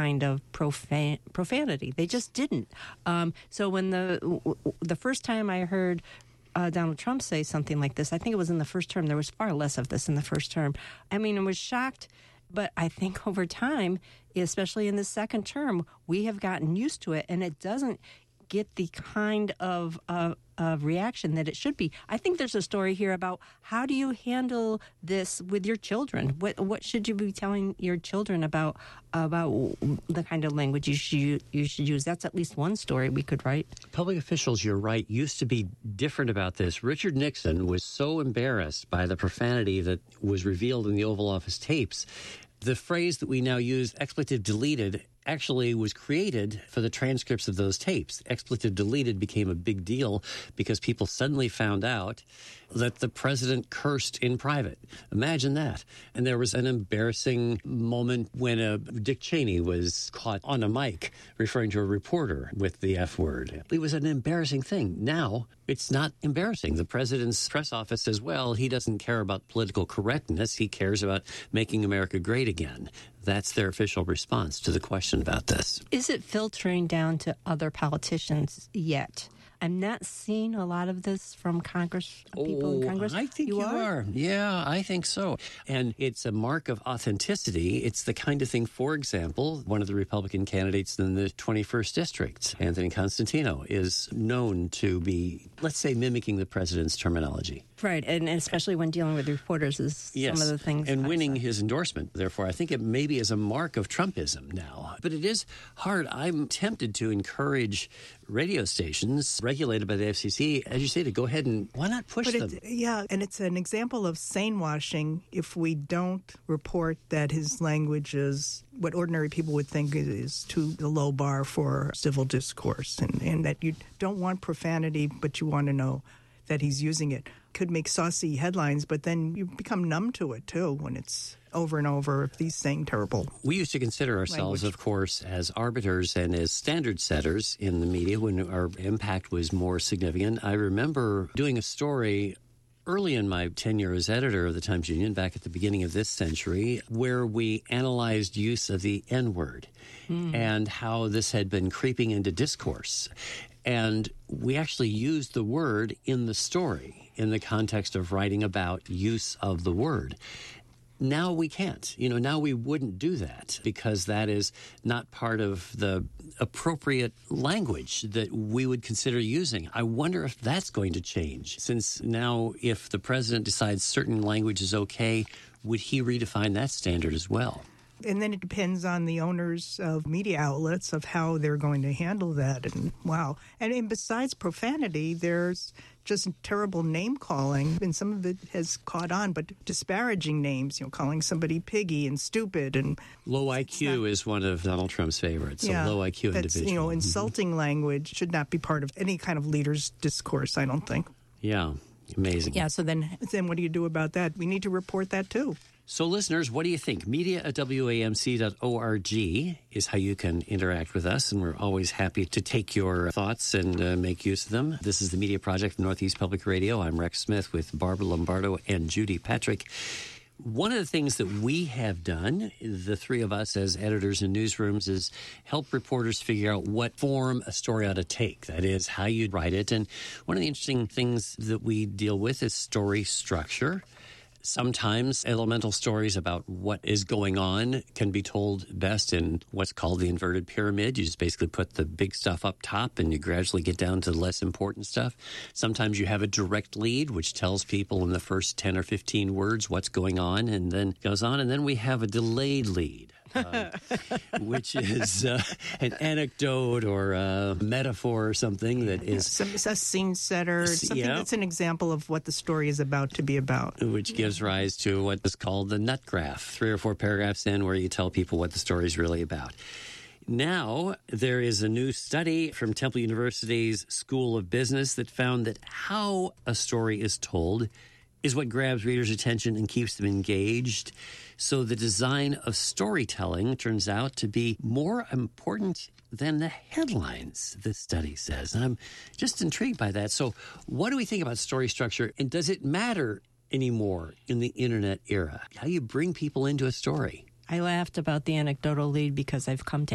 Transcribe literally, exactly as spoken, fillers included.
kind of profan- profanity. They just didn't. Um, so when the the first time I heard uh, Donald Trump say something like this, I think it was in the first term. There was far less of this in the first term. I mean, I was shocked. But I think over time, especially in the second term, we have gotten used to it, and it doesn't get the kind of uh, of reaction that it should be. I think there's a story here about how do you handle this with your children? What what should you be telling your children about about the kind of language you should you should use? That's at least one story we could write. Public officials, you're right, used to be different about this. Richard Nixon was so embarrassed by the profanity that was revealed in the Oval Office tapes. The phrase that we now use, expletive deleted, actually was created for the transcripts of those tapes. Expletive deleted became a big deal because people suddenly found out that the president cursed in private. Imagine that. And there was an embarrassing moment when uh, Dick Cheney was caught on a mic referring to a reporter with the F word. It was an embarrassing thing. Now, it's not embarrassing. The president's press office says, well, he doesn't care about political correctness. He cares about making America great again. That's their official response to the question about this. Is it filtering down to other politicians yet? I'm not seeing a lot of this from Congress, people oh, in Congress. I think you, you are? are. Yeah, I think so. And it's a mark of authenticity. It's the kind of thing, for example, one of the Republican candidates in the twenty-first District, Anthony Constantino, is known to be, let's say, mimicking the president's terminology. Right, and, and especially when dealing with reporters is yes. some of the things. And winning his endorsement. Therefore, I think it maybe is a mark of Trumpism now. But it is hard. I'm tempted to encourage radio stations regulated by the F C C, as you say, to go ahead and why not push but them? Yeah, and it's an example of sane washing if we don't report that his language is what ordinary people would think is too the low bar for civil discourse, and, and that you don't want profanity, but you want to know that he's using it. Could make saucy headlines, but then you become numb to it, too, when it's over and over if he's saying terrible. We used to consider ourselves, language. of course, as arbiters and as standard setters in the media when our impact was more significant. I remember doing a story early in my tenure as editor of the Times-Union, back at the beginning of this century, where we analyzed use of the N-word mm. and how this had been creeping into discourse. And we actually used the word in the story in the context of writing about use of the word. Now we can't. You know, now we wouldn't do that because that is not part of the appropriate language that we would consider using. I wonder if that's going to change, since now if the president decides certain language is okay, would he redefine that standard as well? And then it depends on the owners of media outlets of how they're going to handle that. And wow. And, and besides profanity, there's just terrible name calling. And some of it has caught on, but disparaging names, you know, calling somebody piggy and stupid. And low I Q not, is one of Donald Trump's favorites. Yeah, a low I Q that's, individual. You know, insulting mm-hmm. language should not be part of any kind of leader's discourse, I don't think. Yeah. Amazing. Yeah. So then, then what do you do about that? We need to report that, too. So, listeners, what do you think? Media at W A M C dot org is how you can interact with us, and we're always happy to take your thoughts and uh, make use of them. This is the Media Project from Northeast Public Radio. I'm Rex Smith with Barbara Lombardo and Judy Patrick. One of the things that we have done, the three of us as editors in newsrooms, is help reporters figure out what form a story ought to take. That is, how you write it. And one of the interesting things that we deal with is story structure. Sometimes elemental stories about what is going on can be told best in what's called the inverted pyramid. You just basically put the big stuff up top and you gradually get down to the less important stuff. Sometimes you have a direct lead, which tells people in the first ten or fifteen words what's going on and then goes on. And then we have a delayed lead, uh, which is uh, an anecdote or a metaphor or something that is... It's a scene setter, something yeah. that's an example of what the story is about to be about. Which gives rise to what is called the nut graph, three or four paragraphs in where you tell people what the story is really about. Now, there is a new study from Temple University's School of Business that found that how a story is told is what grabs readers' attention and keeps them engaged. So the design of storytelling turns out to be more important than the headlines, this study says. And I'm just intrigued by that. So what do we think about story structure, and does it matter anymore in the internet era? How you bring people into a story? I laughed about the anecdotal lead because I've come to